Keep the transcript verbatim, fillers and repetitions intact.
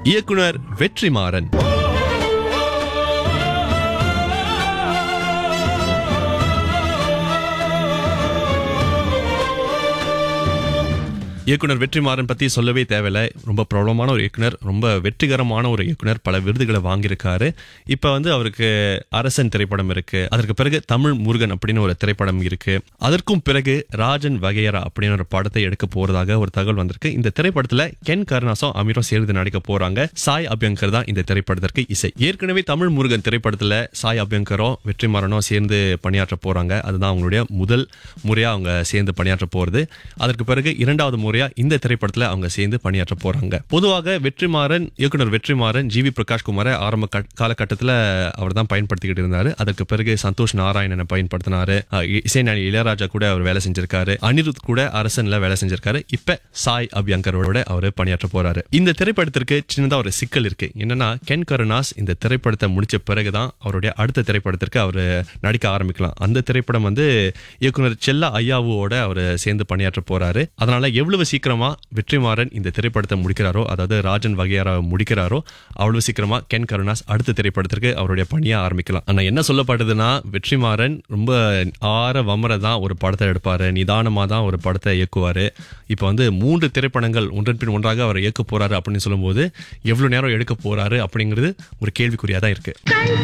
இயக்குனர் வெற்றிமாறன். இயக்குனர் வெற்றிமாறன் பத்தி சொல்லவே தேவையில்ல. ரொம்ப பிரபலமான ஒரு இயக்குனர், ரொம்ப வெற்றிகரமான ஒரு இயக்குனர், பல விருதுகளை வாங்கியிருக்காரு. இப்ப வந்து அவருக்கு அரசன் திரைப்படம் இருக்கு, அதற்கு பிறகு தமிழ் முருகன் அப்படின்னு ஒரு திரைப்படம் இருக்கு, அதற்கும் பிறகு ராஜன் வகையரா அப்படின்னு ஒரு படத்தை எடுக்க போறதாக ஒரு தகவல் வந்திருக்கு. இந்த திரைப்படத்துல கென் கருணாசும் அமீரும் சேர்ந்து நடிக்க போறாங்க. சாய் அபியங்கர் தான் இந்த திரைப்படத்திற்கு இசை. ஏற்கனவே தமிழ் முருகன் திரைப்படத்துல சாய் அபியங்கரும் வெற்றிமாறனும் சேர்ந்து பணியாற்ற போறாங்க. அதுதான் அவங்களுடைய முதல் முறையா அவங்க சேர்ந்து பணியாற்ற போறது. அதற்கு பிறகு இரண்டாவது முறை இந்த திரைப்படத்துல அவங்க சேர்ந்து பணியாற்ற போறாங்க. பொதுவாக வெற்றிமாறன், இயக்குனர் வெற்றிமாறன் ஜி வி பிரகாஷ் குமாரை ஆரம்ப காலகட்டத்தில் அவர் தான் பயன்படுத்திக்கிட்டு இருந்தாரு. அதற்கு பிறகு சந்தோஷ் நாராயணனை பயன்படுத்தினாரு. இசைஞானி இளையராஜா கூட அவர் வேலை செஞ்சிருக்காரு. அனிருத் கூட அரசன்ல வேலை செஞ்சிருக்காரு. இப்ப சாய் அபியங்கரோட அவர் பணியாற்ற போறாரு. இந்த திரைப்படத்திற்கு சின்னதா ஒரு சிக்கல் இருக்கு. என்னன்னா, கென் கருணாஸ் இந்த திரைப்படத்தை முடிச்ச பிறகுதான் அவருடைய அடுத்த திரைப்படத்திற்கு அவர் நடிக்க ஆரம்பிக்கலாம். அந்த திரைப்படம் வந்து இயக்குனர் செல்லா ஐயாவோட அவர் சேர்ந்து பணியாற்ற போறாரு. அதனால எவ்வளவு சீக்கிரமா வெற்றிமாறன் இந்த திரைப்படத்தை முடிக்கிறாரோ, அதாவது ராஜன் வகையாரா முடிக்கிறாரோ, அவ்வளவு சீக்கிரமா கென் கருணாஸ் அடுத்த திரைப்படத்திற்கு அவருடைய பணியை ஆரம்பிக்கலாம். ஆனா என்ன சொல்லப்படுதுன்னா, வெற்றிமாறன் ரொம்ப ஆற வமர தான் ஒரு படத்தை எடுப்பாரு, நிதானமா தான் ஒரு படத்தை இயக்குவாரு. இப்ப வந்து மூன்று திரைப்படங்கள் ஒன்றன் பின் ஒன்றாக அவர் இயக்க போறாரு அப்படின்னு சொல்லும் போது எவ்வளவு நேரம் எடுக்க போறாரு அப்படிங்கிறது ஒரு கேள்விக்குறியா தான் இருக்கு.